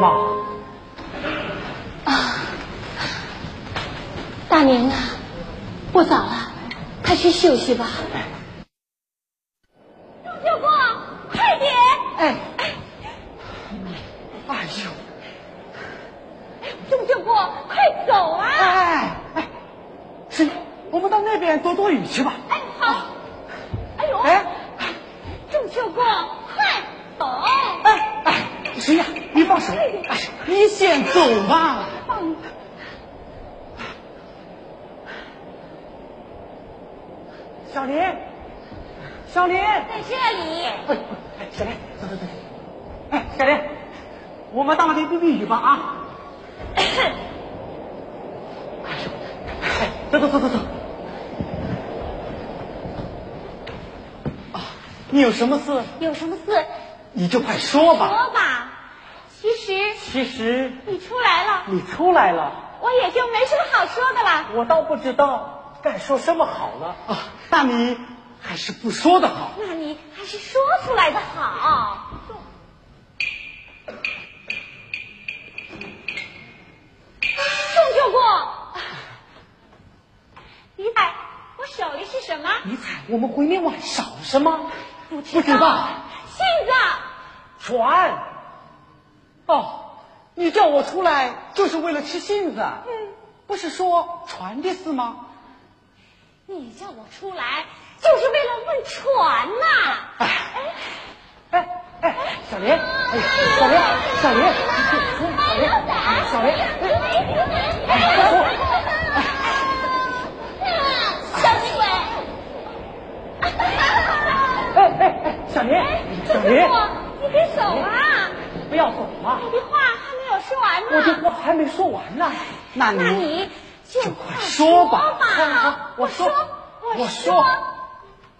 妈。 大年啊，不早了，快去休息吧。钟秀国，快点！ 哎呦！ 钟秀国，快走啊！ 是，我们到那边躲躲雨去吧。 哎，好。哎呦！钟秀国，快走！ 谁呀？你放手！你先走吧。小林，小林， 在这里。 小林，走。小林，我们到那边避避雨吧啊！走。你有什么事？ 有什么事？ 你就快说吧。 说吧。其实你出来了。 你出来了， 我也就没什么好说的了。 我倒不知道该说什么好了啊。那你还是不说的好。 那你还是说出来的好。钟秀国，你猜我手里是什么？ 你猜我们回面晚少什么？ 不知道。 杏子。 船。你叫我出来就是为了吃杏子。不是说船的事吗？ 你叫我出来就是为了问船呐。 小林，小林， 小林，小气鬼！ 小林， 你别走啊！ 不要走啊！ 你的话还没有说完呢。 我的话还没说完呢。那你就快说吧。 好，我说。